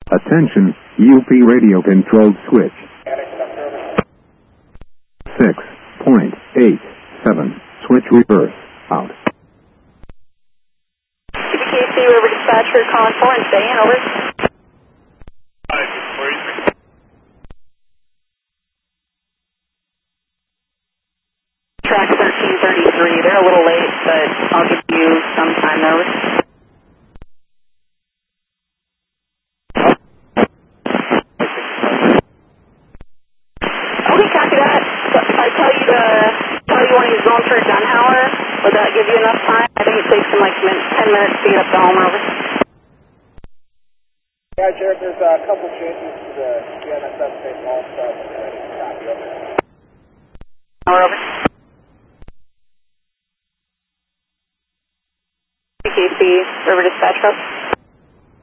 Attention, UP radio controlled switch. 6.87. Switch reverse. Out. UPKC, River Dispatcher, calling 4 and stay in, over. Track 1333, they're a little late, but I'll give you some time, over. Okay, copy that. So if I tell you when he's going for a Dunhauer, would that give you enough time? I think it takes him like 10 minutes to get up to home, over. Yeah, Jared, there's a couple changes to the GNSS space also. Copy, over. Over. UPKC, River Dispatch,